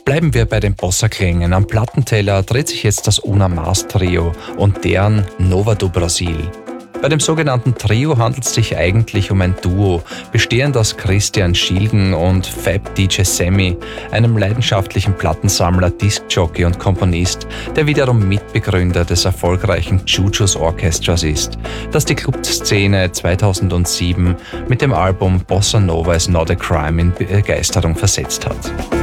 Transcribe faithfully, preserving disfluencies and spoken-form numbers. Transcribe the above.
Bleiben wir bei den Bossa-Klängen. Am Plattenteller dreht sich jetzt das Una Mas Trio und deren Nova do Brasil. Bei dem sogenannten Trio handelt es sich eigentlich um ein Duo, bestehend aus Christian Schilgen und Fab D J Sammy, einem leidenschaftlichen Plattensammler, Diskjockey und Komponist, der wiederum Mitbegründer des erfolgreichen Jujus Orchestras ist, das die Clubszene zweitausendsieben mit dem Album Bossa Nova is Not a Crime in Begeisterung versetzt hat.